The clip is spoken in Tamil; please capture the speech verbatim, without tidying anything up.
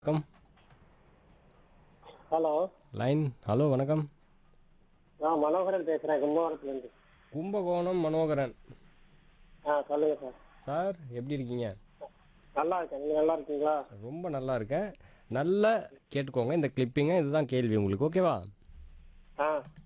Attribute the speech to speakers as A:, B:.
A: வணக்கம்.
B: ஹலோ.
A: லைன் ஹலோ வணக்கம்.
B: நான் மனோகரன் பேசுறேன் கும்பகோணத்துலேருந்து.
A: கும்பகோணம் மனோகரன்.
B: ஆ சொல்லுங்க சார்.
A: சார் எப்படி இருக்கீங்க?
B: நல்லா இருக்கேன். நீங்க நல்லா இருக்கீங்களா?
A: ரொம்ப நல்லா இருக்கேன். நல்லா கேட்டுக்கோங்க இந்த கிளிப்பிங்க. இதுதான் கேள்வி உங்களுக்கு ஓகேவா?
B: ஆ